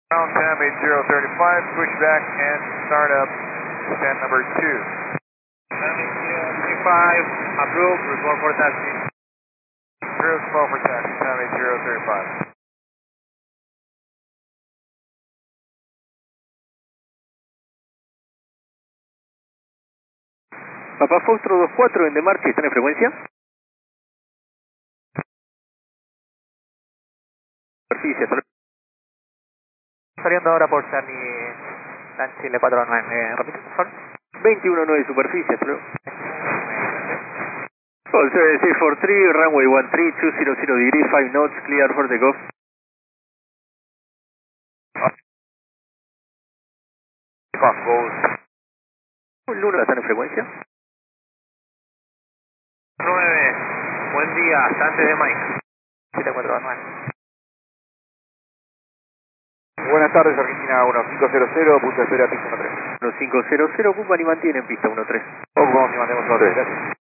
Ground 10-8035, switch back and start up stand number 2. 10-8035, approved, report for taxi. Approved, report for taxi, 10-8035. Papá Foxtrot 24 en demarche, ¿están en frecuencia? Superficie, hasta luego. Saliendo ahora por Charlie Chile 49, repite por favor. 21-9 superficie, hasta luego. Call 7643, runway 13, 200 degrees, 5 knots, clear for the go. Takeoff goes. Luna, ¿están en frecuencia? 9, buen día, estante de Mike. 749. Buenas tardes, Argentina 1500, punto de espera, pista 13. 1500, ocupan y mantienen pista 13. Ocupamos y mandemos 13, gracias.